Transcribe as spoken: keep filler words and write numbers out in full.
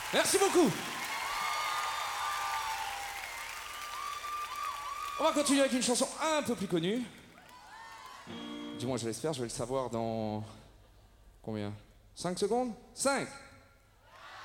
Merci beaucoup. On va continuer avec une chanson un peu plus connue. Du moins, je l'espère, je vais le savoir dans... Combien? cinq secondes? cinq